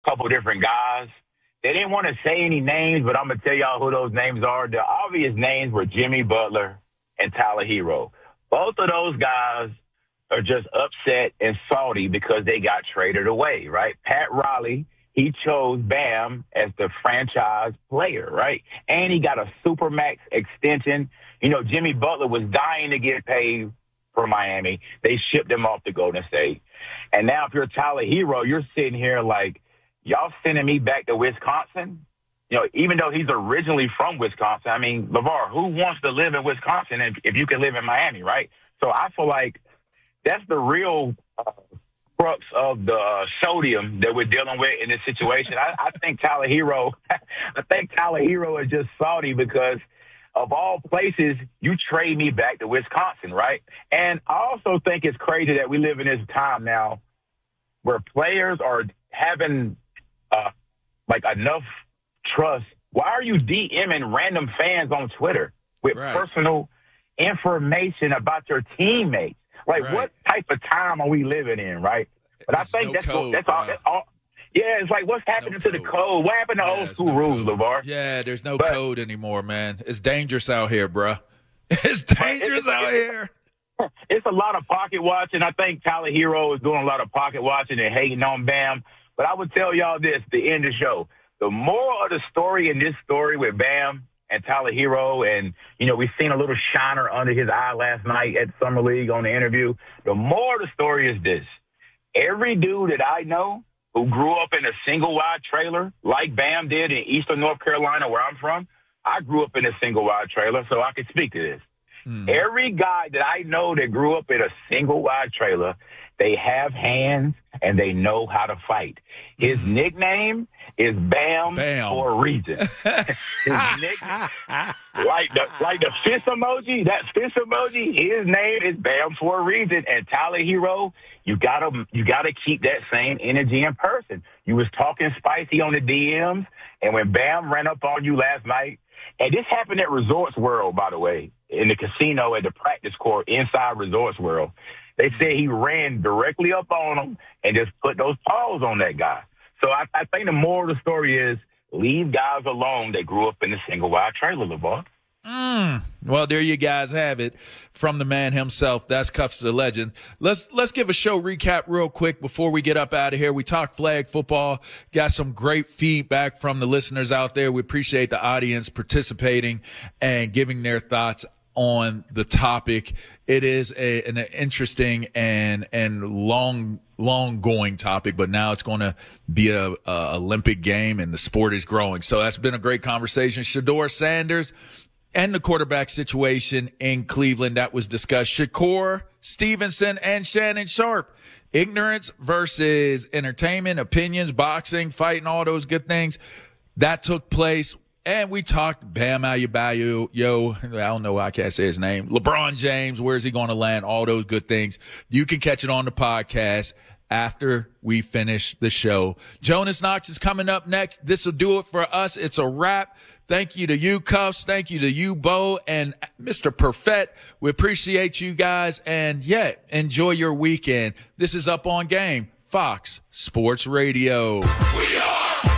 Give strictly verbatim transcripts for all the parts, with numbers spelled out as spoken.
couple different guys. They didn't want to say any names, but I'm going to tell y'all who those names are. The obvious names were Jimmy Butler and Tyler Hero. Both of those guys are just upset and salty because they got traded away, right? Pat Riley, he chose Bam as the franchise player, right? And he got a Supermax extension. You know, Jimmy Butler was dying to get paid for Miami. They shipped him off to Golden State. And now if you're Tyler Hero, you're sitting here like, y'all sending me back to Wisconsin? You know, even though he's originally from Wisconsin. I mean, LeVar, who wants to live in Wisconsin if, if you can live in Miami, right? So I feel like that's the real uh, crux of the uh, sodium that we're dealing with in this situation. I, I think Tyler Hero, I think Tyler Hero is just salty because of all places, you trade me back to Wisconsin, right? And I also think it's crazy that we live in this time now where players are having uh, like enough trust. Why are you DMing random fans on Twitter with right. personal information about your teammates? Like, right. what type of time are we living in, right? But it's I think no that's, code, that's, all, that's all. Yeah, it's like what's happening no to the code? What happened to yeah, old school no rules, code. LeVar? Yeah, there's no but, code anymore, man. It's dangerous out here, bro. It's dangerous it's, out it's, here. It's a lot of pocket watching. I think Tyler Hero is doing a lot of pocket watching and hating on Bam. But I would tell y'all this, the end of the show. The moral of the story in this story with Bam and Tyler Hero, and, you know, we've seen a little shiner under his eye last night at Summer League on the interview. The moral of the story is this. Every dude that I know who grew up in a single-wide trailer like Bam did in eastern North Carolina, where I'm from, I grew up in a single-wide trailer, so I can speak to this. Mm. Every guy that I know that grew up in a single-wide trailer, they have hands and they know how to fight. His mm. nickname is Bam, Bam for a reason. His nickname, like the like the fist emoji, that fist emoji, his name is Bam for a reason. And Tyler Hero, you gotta you gotta keep that same energy in person. You was talking spicy on the D Ms, and when Bam ran up on you last night, and this happened at Resorts World, by the way, in the casino at the practice court inside Resorts World. They said he ran directly up on him and just put those paws on that guy. So I, I think the moral of the story is leave guys alone that grew up in a single-wide trailer, LeVar. Mm. Well, there you guys have it from the man himself. That's Cuffs the Legend. Let's let's give a show recap real quick before we get up out of here. We talked flag football, got some great feedback from the listeners out there. We appreciate the audience participating and giving their thoughts on the topic. It is a, an interesting and and long long going topic, but now it's going to be a, a Olympic game and the sport is growing. So that's been a great conversation. Shedeur Sanders and the quarterback situation in Cleveland that was discussed. Shakur Stevenson and Shannon Sharpe. Ignorance versus entertainment, opinions, boxing, fighting, all those good things. That took place. And we talked Bam Adebayo, yo, I don't know why I can't say his name. LeBron James, where's he going to land? All those good things. You can catch it on the podcast after we finish the show. Jonas Knox is coming up next. This will do it for us. It's a wrap. Thank you to you, Cuffs. Thank you to you, Bo, and Mister Perfect. We appreciate you guys. And, yeah, enjoy your weekend. This is Up on Game, Fox Sports Radio. We are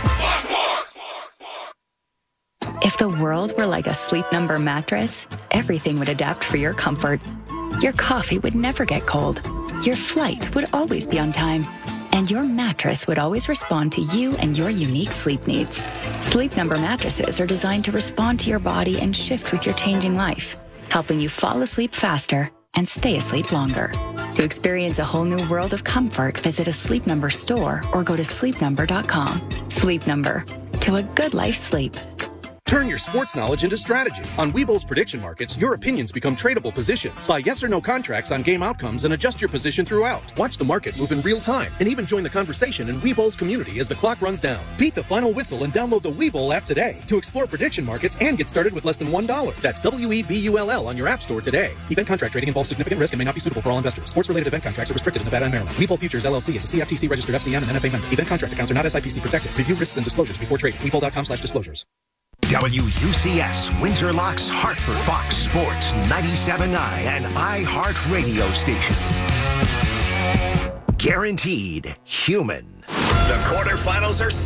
If the world were like a Sleep Number mattress, everything would adapt for your comfort. Your coffee would never get cold. Your flight would always be on time. And your mattress would always respond to you and your unique sleep needs. Sleep Number mattresses are designed to respond to your body and shift with your changing life, helping you fall asleep faster and stay asleep longer. To experience a whole new world of comfort, visit a Sleep Number store or go to sleep number dot com. Sleep Number. To a good life sleep. Turn your sports knowledge into strategy. On Webull's prediction markets, your opinions become tradable positions. Buy yes or no contracts on game outcomes and adjust your position throughout. Watch the market move in real time and even join the conversation in Webull's community as the clock runs down. Beat the final whistle and download the Webull app today to explore prediction markets and get started with less than one dollar. That's W E B U L L on your app store today. Event contract trading involves significant risk and may not be suitable for all investors. Sports-related event contracts are restricted in Nevada and Maryland. Webull Futures L L C is a C F T C-registered F C M and N F A member. Event contract accounts are not S I P C protected. Review risks and disclosures before trading. Webull dot com slash disclosures. W U C S, Windsor Locks, Hartford, Fox Sports, ninety-seven point nine, and iHeart Radio station. Guaranteed human. The quarterfinals are